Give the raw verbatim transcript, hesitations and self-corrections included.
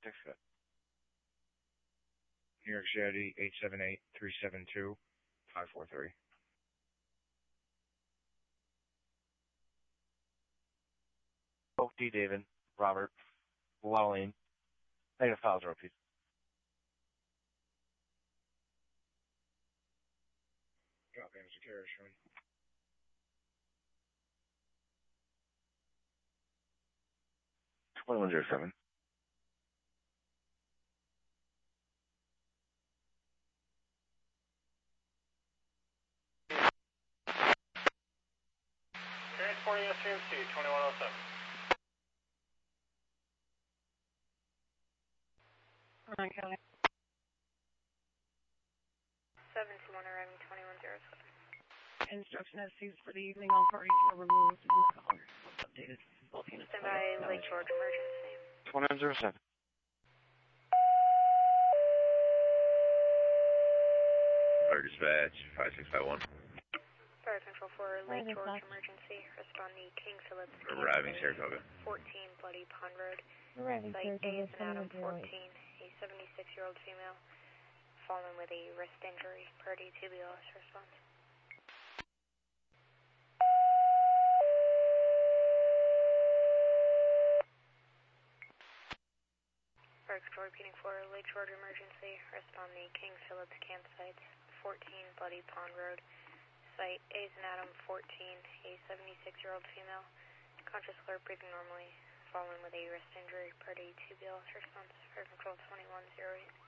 Thanks for that. New York City, eight seven eight, three seven two, five four three. Oak D. David, Robert, Walleen. Negative files are please. Copy, Mister Carriage, Sean. twenty-one oh seven. Transporting S C M C, twenty-one oh seven. Orange County. seven two one arriving twenty-one oh seven. Instruction S Cs for the evening, all parties were removed and the caller was updated. Stand by Lake George emergency. twenty-one oh seven. Fire dispatch, five six five one. Fire control for Lake George emergency. Respond to King Phillips. Arriving Saratoga. fourteen Bloody Pond Road. Arriving Site A is an Adam Saratoga. fourteen, a seventy-six-year-old female, fallen with a wrist injury. Priority two B L S response. Fire control repeating for Lake George emergency. Respond to King Phillips campsite. fourteen Bloody Pond Road. Site A is an Adam fourteen, a seventy-six-year-old female, conscious alert, breathing normally, fallen with a wrist injury. Priority two B L S response. Fire control twenty-one oh eight.